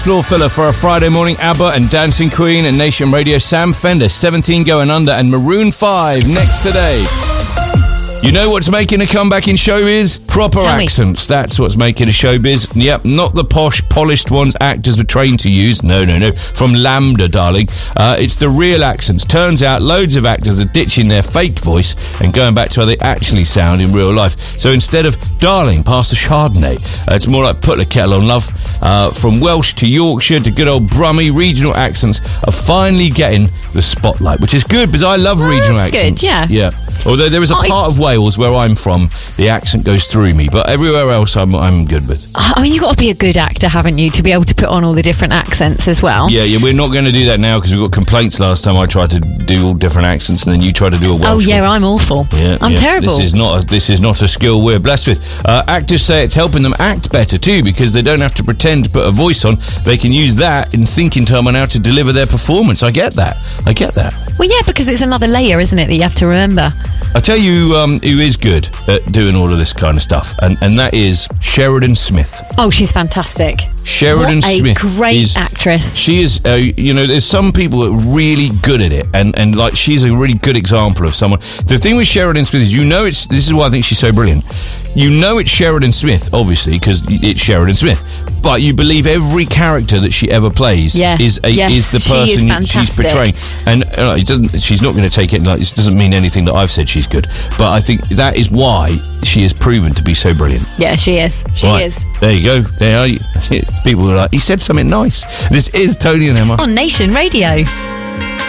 Floor filler for a Friday morning. ABBA and Dancing Queen and Nation Radio. Sam Fender, 17 Going Under, and Maroon 5 next today. You know what's making a comeback in showbiz? Proper accents. That's what's making a showbiz. Yep, not the posh, polished ones actors were trained to use. No. From Lambda, darling. It's the real accents. Turns out loads of actors are ditching their fake voice and going back to how they actually sound in real life. So instead of darling, pass the Chardonnay, it's more like put the kettle on, love. From Welsh to Yorkshire to good old Brummie, regional accents are finally getting the spotlight, which is good because I love regional accents. Good, yeah. Although there is a part of Wales where I'm from, the accent goes through me, but everywhere else I'm good with. I mean, you've got to be a good actor, haven't you, to be able to put on all the different accents as well? Yeah, we're not going to do that now because we got complaints last time I tried to do all different accents and then you tried to do a Welsh one. I'm awful. I'm terrible. This is not a skill we're blessed with. Actors say it's helping them act better too because they don't have to pretend to put a voice on. They can use that in thinking time on how to deliver their performance. I get that. Well, yeah, because it's another layer, isn't it, that you have to remember. I'll tell you who is good at doing all of this kind of stuff, and that is Sheridan Smith. Oh, she's fantastic. Sheridan Smith, a great actress. She is, there's some people that are really good at it, and like she's a really good example of someone. The thing with Sheridan Smith is, this is why I think she's so brilliant. You know it's Sheridan Smith, obviously, because it's Sheridan Smith. But you believe every character that she ever plays is the person she's portraying. And she's not going to take it like it doesn't mean anything that I've said she's good. But I think that is why she is proven to be so brilliant. Yeah, she is. She is. There you go. There are you. People are like, he said something nice. This is Tony and Emma on Nation Radio.